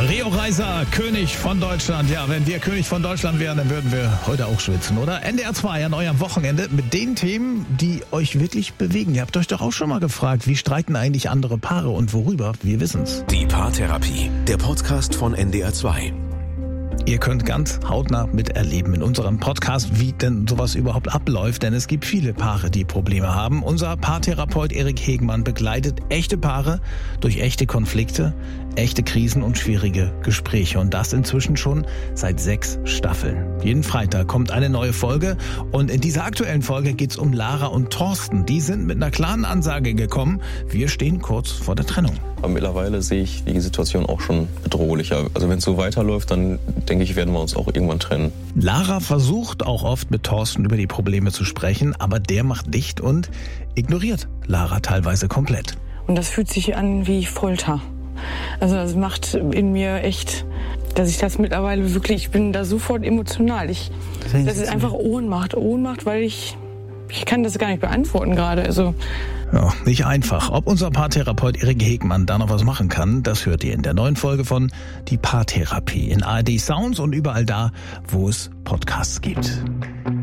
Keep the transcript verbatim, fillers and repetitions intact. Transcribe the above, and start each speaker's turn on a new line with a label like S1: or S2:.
S1: Rio Reiser, König von Deutschland. Ja, wenn wir König von Deutschland wären, dann würden wir heute auch schwitzen, oder? N D R zwei an eurem Wochenende mit den Themen, die euch wirklich bewegen. Ihr habt euch doch auch schon mal gefragt, wie streiten eigentlich andere Paare und worüber? Wir wissen's.
S2: Die Paartherapie, der Podcast von N D R zwei.
S1: Ihr könnt ganz hautnah miterleben in unserem Podcast, wie denn sowas überhaupt abläuft, denn es gibt viele Paare, die Probleme haben. Unser Paartherapeut Erik Hegmann begleitet echte Paare durch echte Konflikte, echte Krisen und schwierige Gespräche und das inzwischen schon seit sechs Staffeln. Jeden Freitag kommt eine neue Folge und in dieser aktuellen Folge geht's um Lara und Thorsten. Die sind mit einer klaren Ansage gekommen, wir stehen kurz vor der Trennung.
S3: Aber mittlerweile sehe ich die Situation auch schon bedrohlicher. Also wenn es so weiterläuft, dann denke ich, werden wir uns auch irgendwann trennen.
S1: Lara versucht auch oft mit Thorsten über die Probleme zu sprechen, aber der macht dicht und ignoriert Lara teilweise komplett.
S4: Und das fühlt sich an wie Folter. Also das macht in mir echt, dass ich das mittlerweile wirklich, ich bin da sofort emotional. Ich, das ist einfach Ohnmacht, Ohnmacht, weil ich, ich kann das gar nicht beantworten gerade. Also
S1: ja, nicht einfach. Ob unser Paartherapeut Erik Hegmann da noch was machen kann, das hört ihr in der neuen Folge von Die Paartherapie in A R D Sounds und überall da, wo es Podcasts gibt.